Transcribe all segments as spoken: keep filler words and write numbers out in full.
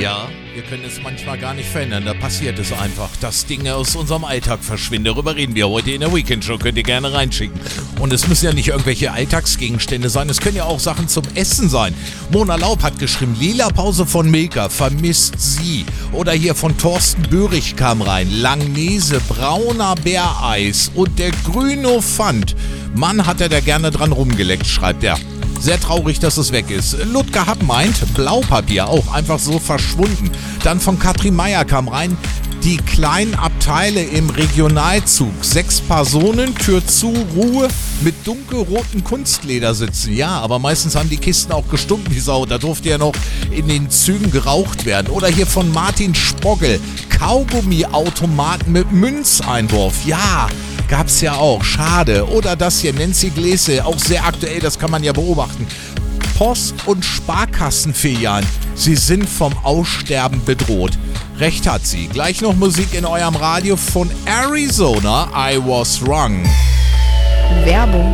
Ja, wir können es manchmal gar nicht verändern, da passiert es einfach, dass Dinge aus unserem Alltag verschwinden. Darüber reden wir heute in der Weekend Show, könnt ihr gerne reinschicken. Und es müssen ja nicht irgendwelche Alltagsgegenstände sein, es können ja auch Sachen zum Essen sein. Mona Laub hat geschrieben, Lila Pause von Milka, vermisst sie. Oder hier von Thorsten Böhrig kam rein, Langnese, brauner Bäreis und der Grünofant. Mann, hat er da gerne dran rumgeleckt, schreibt er. Sehr traurig, dass es weg ist. Ludger Happ meint, Blaupapier auch einfach so verschwunden. Dann von Katrin Meyer kam rein, die kleinen Abteile im Regionalzug. Sechs Personen, Tür zu, Ruhe, mit dunkelroten Kunstledersitzen. Ja, aber meistens haben die Kisten auch gestunken wie Sau. Da durfte ja noch in den Zügen geraucht werden. Oder hier von Martin Spogel, Kaugummiautomaten mit Münzeinwurf. Ja, gab's ja auch. Schade. Oder das hier, Nancy Gläse, auch sehr aktuell, das kann man ja beobachten. Post- und Sparkassenfilialen, sie sind vom Aussterben bedroht. Recht hat sie. Gleich noch Musik in eurem Radio von Arizona, I Was Wrong. Werbung.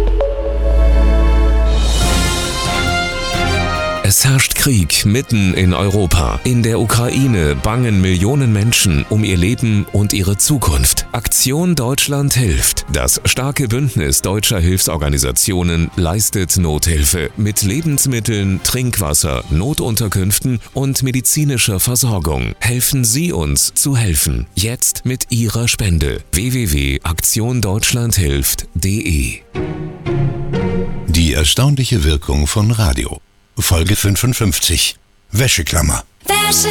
Es herrscht Krieg mitten in Europa. In der Ukraine bangen Millionen Menschen um ihr Leben und ihre Zukunft. Aktion Deutschland hilft. Das starke Bündnis deutscher Hilfsorganisationen leistet Nothilfe mit Lebensmitteln, Trinkwasser, Notunterkünften und medizinischer Versorgung. Helfen Sie uns zu helfen. Jetzt mit Ihrer Spende. w w w punkt aktion deutschland hilft punkt d e. Die erstaunliche Wirkung von Radio. Folge fünfundfünfzig. Wäscheklammer.